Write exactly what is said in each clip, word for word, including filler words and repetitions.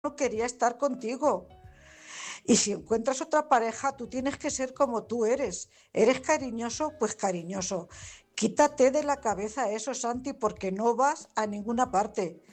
no quería estar contigo. Y si encuentras otra pareja, tú tienes que ser como tú eres. ¿Eres cariñoso? Pues cariñoso. Quítate de la cabeza eso, Santi, porque no vas a ninguna parte.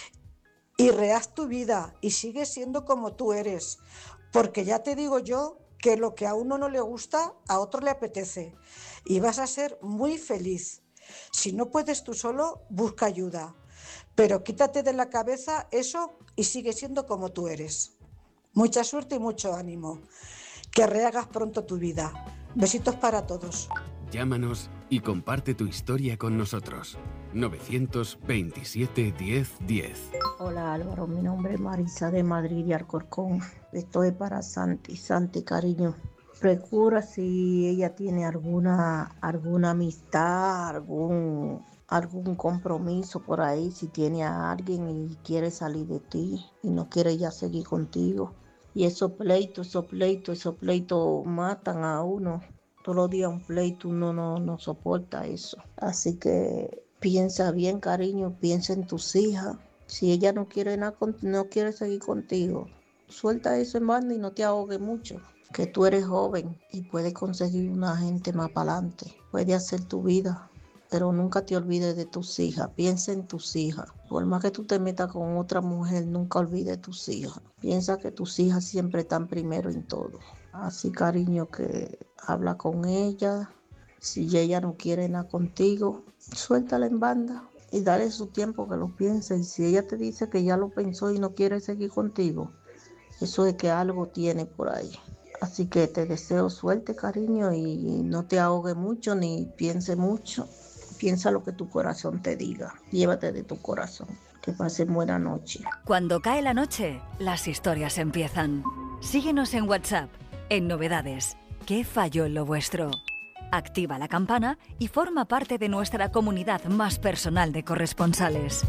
Y rehaz tu vida y sigue siendo como tú eres. Porque ya te digo yo que lo que a uno no le gusta, a otro le apetece. Y vas a ser muy feliz. Si no puedes tú solo, busca ayuda. Pero quítate de la cabeza eso y sigue siendo como tú eres. Mucha suerte y mucho ánimo. Que rehagas pronto tu vida. Besitos para todos. Llámanos y comparte tu historia con nosotros. novecientos veintisiete diez diez. Hola Álvaro, mi nombre es Marisa de Madrid y Alcorcón. Esto es para Santi. Santi, cariño, procura si ella tiene alguna alguna amistad, algún algún compromiso por ahí, si tiene a alguien y quiere salir de ti y no quiere ya seguir contigo. Y esos pleitos, esos pleitos, esos pleitos matan a uno. Todos los días un pleito, uno no, no soporta eso. Así que piensa bien, cariño, piensa en tus hijas. Si ella no quiere nada, no quiere seguir contigo, suelta eso en banda y no te ahogues mucho. Que tú eres joven y puedes conseguir una gente más para adelante. Puedes hacer tu vida, pero nunca te olvides de tus hijas. Piensa en tus hijas. Por más que tú te metas con otra mujer, nunca olvides tus hijas. Piensa que tus hijas siempre están primero en todo. Así, cariño, que habla con ella. Si ella no quiere nada contigo, suéltala en banda y dale su tiempo que lo piense. Y si ella te dice que ya lo pensó y no quiere seguir contigo, eso es que algo tiene por ahí. Así que te deseo suerte, cariño, y no te ahogue mucho ni piense mucho. Piensa lo que tu corazón te diga. Llévate de tu corazón. Que pasen buena noche. Cuando cae la noche, las historias empiezan. Síguenos en WhatsApp, en Novedades. ¿Qué falló en lo vuestro? Activa la campana y forma parte de nuestra comunidad más personal de corresponsales.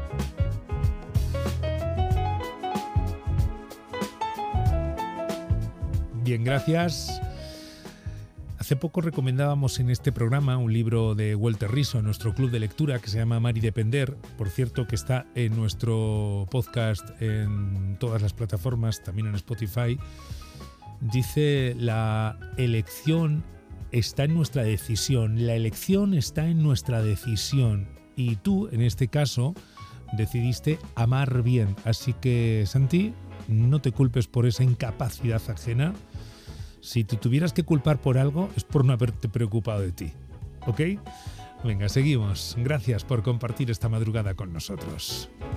Bien, gracias. Hace poco recomendábamos en este programa un libro de Walter Riso, en nuestro club de lectura, que se llama Amar y Depender. Por cierto, que está en nuestro podcast en todas las plataformas, también en Spotify. Dice: la elección está en nuestra decisión. La elección está en nuestra decisión. Y tú, en este caso, decidiste amar bien. Así que, Santi, no te culpes por esa incapacidad ajena. Si te tuvieras que culpar por algo, es por no haberte preocupado de ti. ¿Ok? Venga, seguimos. Gracias por compartir esta madrugada con nosotros.